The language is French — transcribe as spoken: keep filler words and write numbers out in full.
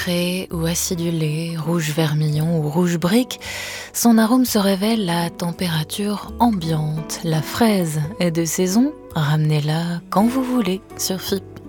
Sucré ou acidulé, rouge vermillon ou rouge brique, son arôme se révèle à température ambiante. La fraise est de saison, ramenez-la quand vous voulez sur F I P.